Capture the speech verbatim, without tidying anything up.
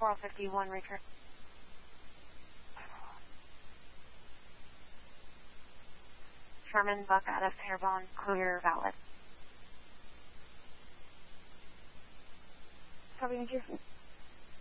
four fifty-one, return. Sherman, Buck out of Terrebonne, clear, valid. Copy, thank you.